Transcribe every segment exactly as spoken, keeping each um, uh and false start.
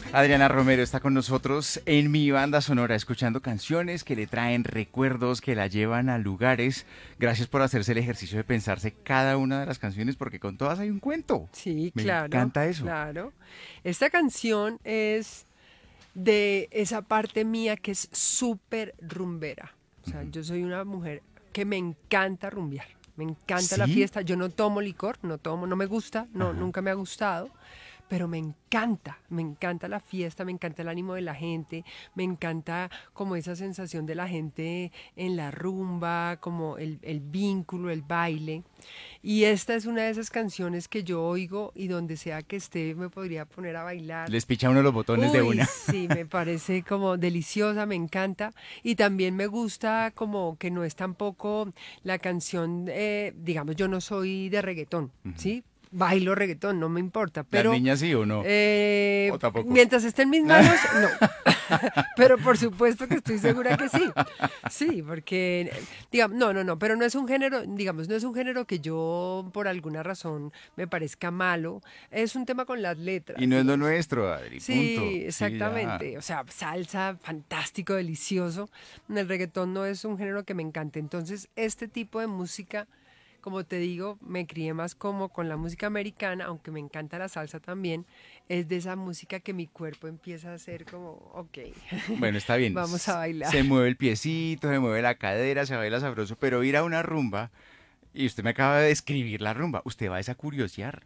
Adriana Romero está con nosotros en Mi Banda Sonora, escuchando canciones que le traen recuerdos, que la llevan a lugares. Gracias por hacerse el ejercicio de pensarse cada una de las canciones, porque con todas hay un cuento. Sí, Me claro, encanta eso. claro. Esta canción es de esa parte mía que es súper rumbera. O sea, yo soy una mujer que me encanta rumbear. Me encanta la ¿Sí? fiesta. Yo no tomo licor, no tomo, no me gusta, no, Ajá. nunca me ha gustado. Pero me encanta, me encanta la fiesta, me encanta el ánimo de la gente, me encanta como esa sensación de la gente en la rumba, como el, el vínculo, el baile. Y esta es una de esas canciones que yo oigo y donde sea que esté me podría poner a bailar. Les picha uno los botones de Uy, una. sí, me parece como deliciosa, me encanta. Y también me gusta como que no es tampoco la canción, eh, digamos, yo no soy de reggaetón, ¿sí? Bailo reggaetón, no me importa, ¿Las pero niñas sí o no? eh, ¿O tampoco? mientras esté en mis manos, no. Pero por supuesto que estoy segura que sí. Sí, porque, digamos, no, no, no, pero no es un género, digamos, no es un género que yo por alguna razón me parezca malo. Es un tema con las Y letras, no es lo digamos. nuestro, Adri, punto. Sí, Sí, ya. exactamente. O sea, salsa, fantástico, delicioso. El reggaetón no es un género que me encante. Entonces, este tipo de música, como te digo, me crié más como con la música americana, aunque me encanta la salsa también. Es de esa música que mi cuerpo empieza a hacer como, ok, Bueno, está bien. vamos a s- bailar. Se mueve el piecito, se mueve la cadera, se baila sabroso, pero ir a una rumba, y usted me acaba de describir la rumba, usted va a esa curiosear.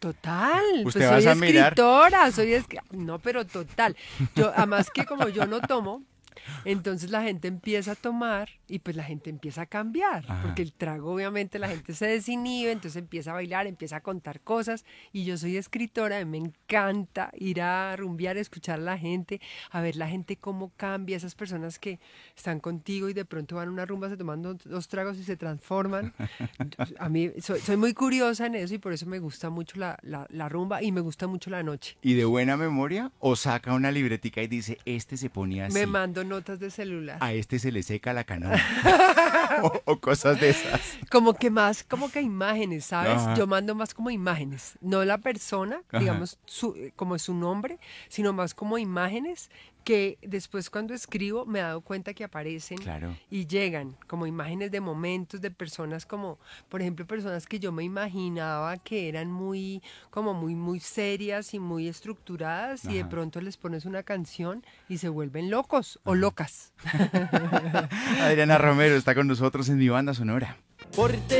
Total, pues Usted va soy a mirar. escritora, soy escri- no, pero total. Yo, además que como yo no tomo, entonces la gente empieza a tomar y pues la gente empieza a cambiar, porque Ajá. el trago obviamente la gente se desinhibe, entonces empieza a bailar, empieza a contar cosas y yo soy escritora y me encanta ir a rumbear, escuchar a la gente, a ver la gente cómo cambia, esas personas que están contigo y de pronto van a una rumba, se toman dos, dos tragos y se transforman. A mí soy, soy muy curiosa en eso y por eso me gusta mucho la, la, la rumba y me gusta mucho la noche. ¿Y de buena memoria? ¿O saca una libretica y dice, este se pone Me así, mando notas de celular. a este se le seca la canoa? o, o cosas de esas. Como que más, como que imágenes, ¿sabes? Ajá, Yo mando más como imágenes, no la persona, ajá, digamos, su, como su nombre, sino más como imágenes que después cuando escribo me he dado cuenta que aparecen claro. y llegan como imágenes de momentos de personas como, por ejemplo, personas que yo me imaginaba que eran muy, como muy, muy serias y muy estructuradas y de Ajá, pronto les pones una canción y se vuelven locos o ajá. locas. Adriana Romero está con nosotros en Mi Banda Sonora. Por